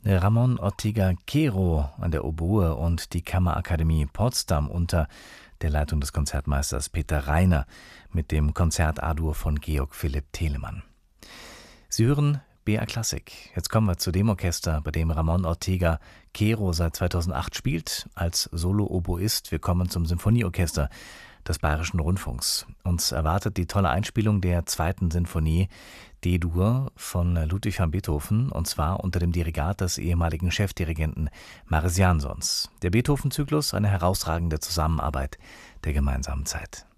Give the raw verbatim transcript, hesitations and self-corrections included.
Ramón Ortega Quero an der Oboe und die Kammerakademie Potsdam unter der Leitung des Konzertmeisters Peter Reiner mit dem Konzert A-Dur von Georg Philipp Telemann. Sie hören B R Klassik. Jetzt kommen wir zu dem Orchester, bei dem Ramón Ortega Quero seit zweitausendacht spielt, als Solo-Oboist. Wir kommen zum Symphonieorchester des Bayerischen Rundfunks. Uns erwartet die tolle Einspielung der zweiten Sinfonie D-Dur von Ludwig van Beethoven, und zwar unter dem Dirigat des ehemaligen Chefdirigenten Mariss Jansons. Der Beethoven-Zyklus, eine herausragende Zusammenarbeit der gemeinsamen Zeit.